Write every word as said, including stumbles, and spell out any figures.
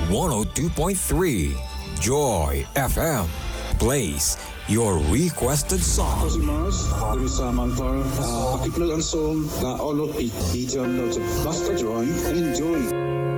one oh two point three. Joy F M plays your requested song. Ako si Mars, dari sa Mantar. Uh, Akiplug ang song na all of it. Di jam na to. Basta join and enjoy.